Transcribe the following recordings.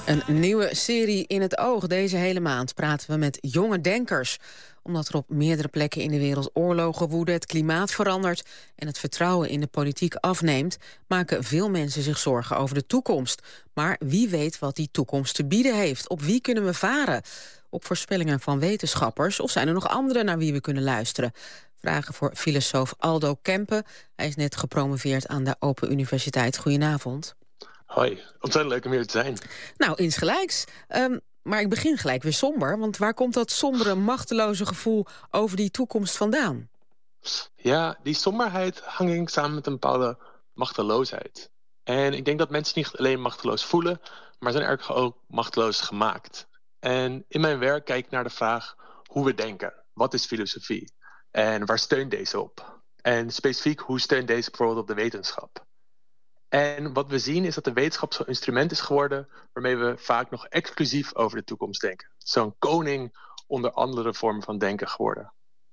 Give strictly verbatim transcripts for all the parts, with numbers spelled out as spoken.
Een nieuwe serie in het oog. Deze hele maand praten we met jonge denkers. Omdat er op meerdere plekken in de wereld oorlogen woeden, het klimaat verandert en het vertrouwen in de politiek afneemt, maken veel mensen zich zorgen over de toekomst. Maar wie weet wat die toekomst te bieden heeft? Op wie kunnen we varen? Op voorspellingen van wetenschappers? Of zijn er nog anderen naar wie we kunnen luisteren? Vragen voor filosoof Aldo Kempe. Hij is net gepromoveerd aan de Open Universiteit. Goedenavond. Hoi, ontzettend leuk om hier te zijn. Nou, insgelijks. Um, maar ik begin gelijk weer somber. Want waar komt dat sombere, machteloze gevoel over die toekomst vandaan? Ja, die somberheid hangt samen met een bepaalde machteloosheid. En ik denk dat mensen niet alleen machteloos voelen, maar zijn erg ook machteloos gemaakt. En in mijn werk kijk ik naar de vraag hoe we denken. Wat is filosofie? En waar steunt deze op? En specifiek, hoe steunt deze bijvoorbeeld op de wetenschap? En wat we zien is dat de wetenschap zo'n instrument is geworden waarmee we vaak nog exclusief over de toekomst denken. Zo'n koning onder andere vormen van denken geworden.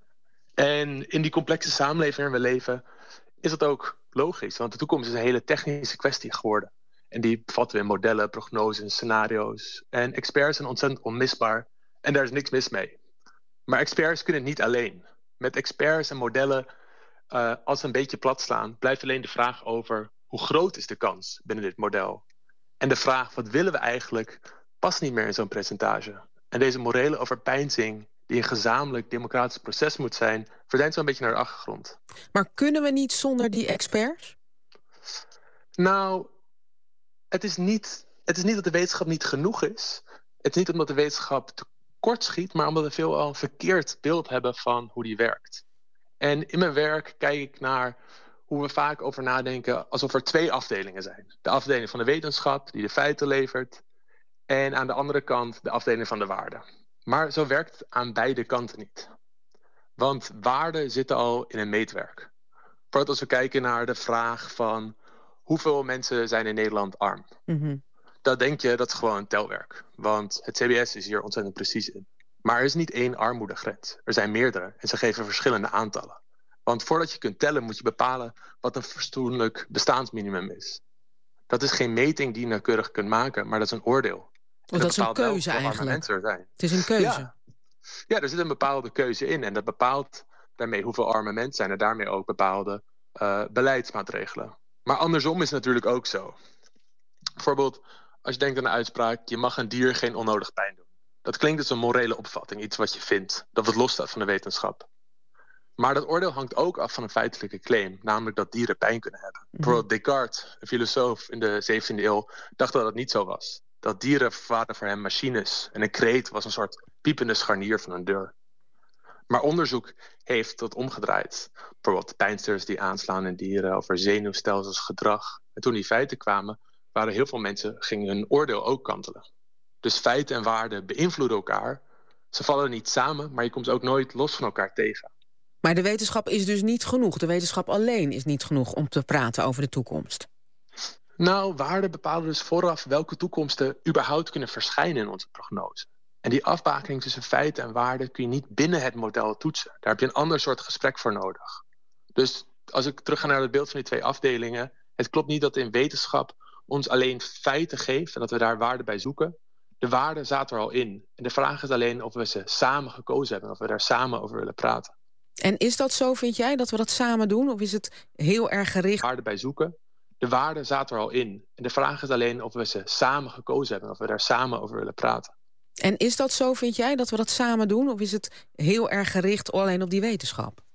En in die complexe samenleving waarin we leven is dat ook logisch. Want de toekomst is een hele technische kwestie geworden. En die bevatten we in modellen, prognoses, scenario's. En experts zijn ontzettend onmisbaar en daar is niks mis mee. Maar experts kunnen het niet alleen. Met experts en modellen, uh, als ze een beetje plat slaan, blijft alleen de vraag over hoe groot is de kans binnen dit model? En de vraag, wat willen we eigenlijk, past niet meer in zo'n percentage. En deze morele overpeinzing, die een gezamenlijk democratisch proces moet zijn, verdwijnt zo'n beetje naar de achtergrond. Maar kunnen we niet zonder die experts? Nou, het is niet, het is niet dat de wetenschap niet genoeg is. Het is niet omdat de wetenschap tekort schiet, maar omdat we veelal een verkeerd beeld hebben van hoe die werkt. En in mijn werk kijk ik naar hoe we vaak over nadenken alsof er twee afdelingen zijn. De afdeling van de wetenschap, die de feiten levert, en aan de andere kant de afdeling van de waarde. Maar zo werkt het aan beide kanten niet. Want waarden zitten al in een meetwerk. Bijvoorbeeld als we kijken naar de vraag van hoeveel mensen zijn in Nederland arm. Mm-hmm. Dan denk je dat is gewoon telwerk. Want het C B S is hier ontzettend precies in. Maar er is niet één armoedegrens. Er zijn meerdere en ze geven verschillende aantallen. Want voordat je kunt tellen moet je bepalen wat een fatsoenlijk bestaansminimum is. Dat is geen meting die je nauwkeurig kunt maken, maar dat is een oordeel. Oh, dat, dat is een keuze eigenlijk. Er zijn. Het is een keuze. Ja. ja, er zit een bepaalde keuze in. En dat bepaalt daarmee hoeveel arme mensen zijn. En daarmee ook bepaalde uh, beleidsmaatregelen. Maar andersom is het natuurlijk ook zo. Bijvoorbeeld, als je denkt aan de uitspraak, je mag een dier geen onnodig pijn doen. Dat klinkt als een morele opvatting, iets wat je vindt. Dat wat losstaat van de wetenschap. Maar dat oordeel hangt ook af van een feitelijke claim, namelijk dat dieren pijn kunnen hebben. Mm-hmm. Bijvoorbeeld Descartes, een filosoof in de zeventiende eeuw, dacht dat dat niet zo was. Dat dieren waren voor hem machines en een kreet was een soort piepende scharnier van een deur. Maar onderzoek heeft dat omgedraaid. Bijvoorbeeld pijnstillers die aanslaan in dieren over zenuwstelsels, gedrag. En toen die feiten kwamen, waren heel veel mensen, gingen hun oordeel ook kantelen. Dus feiten en waarden beïnvloeden elkaar. Ze vallen niet samen, maar je komt ze ook nooit los van elkaar tegen. Maar de wetenschap is dus niet genoeg. De wetenschap alleen is niet genoeg om te praten over de toekomst. Nou, waarden bepalen dus vooraf welke toekomsten überhaupt kunnen verschijnen in onze prognose. En die afbakening tussen feiten en waarden kun je niet binnen het model toetsen. Daar heb je een ander soort gesprek voor nodig. Dus als ik terug ga naar het beeld van die twee afdelingen, het klopt niet dat in wetenschap ons alleen feiten geeft en dat we daar waarden bij zoeken. De waarden zaten er al in. En de vraag is alleen of we ze samen gekozen hebben, of we daar samen over willen praten. En is dat zo, vind jij, dat we dat samen doen? Of is het heel erg gericht? Waarden bij zoeken. De waarden zaten er al in. En de vraag is alleen of we ze samen gekozen hebben, of we daar samen over willen praten. En is dat zo, vind jij, dat we dat samen doen? Of is het heel erg gericht alleen op die wetenschap?